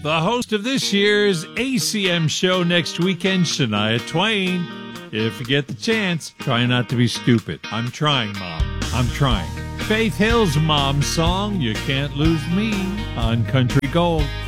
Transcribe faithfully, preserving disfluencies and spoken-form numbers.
The host of this year's A C M show next weekend, Shania Twain. If you get the chance, try not to be stupid. I'm trying, Mom. I'm trying. Faith Hill's Mom's song, You Can't Lose Me, on Country Gold.